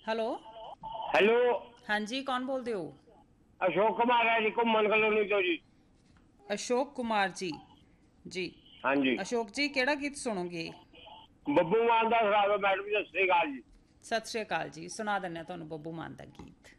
Hello. Hello. ਹਾਂਜੀ, ਕੌਣ ਬੋਲਦੇ ਹੋ? ਅਸ਼ੋਕ ਕੁਮਾਰ ਹੈ ਜੀ, ਘੁੰਮਣ ਕਲੋਨੀ ਤੋਂ ਜੀ। ਅਸ਼ੋਕ ਕੁਮਾਰ ਜੀ। ਜੀ ਹਾਂਜੀ। ਅਸ਼ੋਕ ਜੀ, ਕਿਹੜਾ ਗੀਤ ਸੁਣੋਗੇ? ਬੱਬੂ ਮਾਨ ਦਾ ਸੁਣਾ ਦਿਓ ਮੈਡਮ ਜੀ, ਸਤਿ ਸ੍ਰੀ ਅਕਾਲ ਜੀ। ਸਤਿ ਸ਼੍ਰੀ ਅਕਾਲ ਜੀ, ਸੁਣਾ ਦਿੰਦੇ ਹਾਂ ਤੁਹਾਨੂੰ ਬੱਬੂ ਮਾਨ ਦਾ ਗੀਤ।